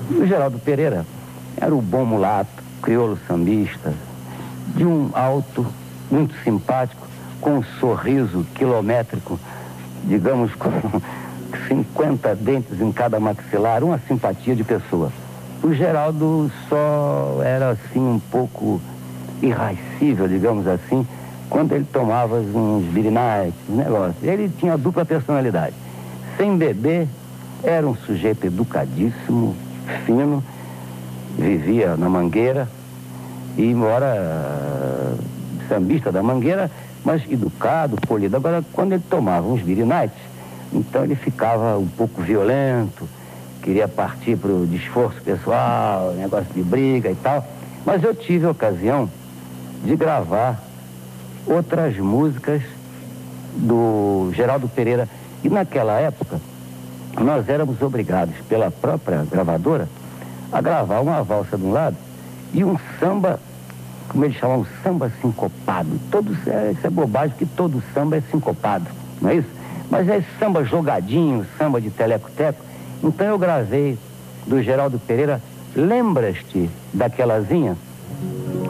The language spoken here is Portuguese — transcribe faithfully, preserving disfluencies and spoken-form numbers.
O Geraldo Pereira era o bom mulato, crioulo sambista, de um alto, muito simpático, com um sorriso quilométrico, digamos, com cinquenta dentes em cada maxilar, uma simpatia de pessoa. O Geraldo só era, assim, um pouco irascível, digamos assim, quando ele tomava uns birinites, uns negócios. Ele tinha dupla personalidade. Sem beber, era um sujeito educadíssimo, fino, vivia na Mangueira, e embora uh, sambista da Mangueira, mas educado, polido. Agora, quando ele tomava uns birinites, então ele ficava um pouco violento, queria partir para o desforço pessoal, negócio de briga e tal. Mas eu tive a ocasião de gravar outras músicas do Geraldo Pereira. E naquela época, nós éramos obrigados pela própria gravadora a gravar uma valsa de um lado e um samba, como eles chamam, samba sincopado. Todo, isso é bobagem, porque todo samba é sincopado, não é isso? Mas é samba jogadinho, samba de teleco-teco. Então eu gravei do Geraldo Pereira, Lembras-te daquelazinha?